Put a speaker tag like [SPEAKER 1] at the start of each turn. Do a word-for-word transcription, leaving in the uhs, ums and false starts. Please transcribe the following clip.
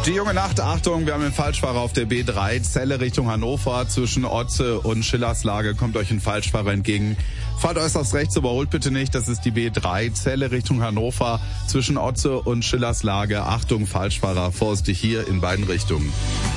[SPEAKER 1] Die junge Nacht, Achtung, wir haben einen Falschfahrer auf der B drei, Celle Richtung Hannover, zwischen Otze und Schillerslage kommt euch ein Falschfahrer entgegen. Fahrt äußerst rechts, überholt bitte nicht, das ist die B drei, Celle Richtung Hannover, zwischen Otze und Schillerslage. Achtung, Falschfahrer, vorsichtig hier in beiden Richtungen.